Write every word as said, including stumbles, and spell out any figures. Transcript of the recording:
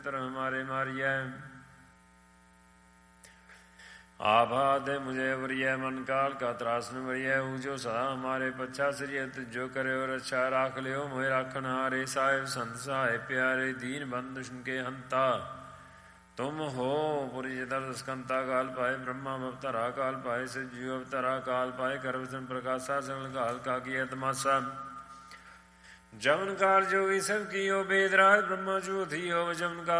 हमारे मारिय आभाद मुझे वरिय मन काल का त्रासन वरिय ऊजो सदा हमारे पच्छा सरियत जो करे और अच्छा राख लियो मोहे राखन हारे साहिब संत साहिब प्यारे दीन बंधु के हंता तुम हो पुरी दर्द स्कंता काल पाए ब्रह्मा अवतरा काल पाए सजीव अवतरा काल पाए करवसन प्रकाशा सकल काल का किया तमाशा जमन काल जोगी सब की हो बेदराज ब्रह्मा जो थी हो जमन काल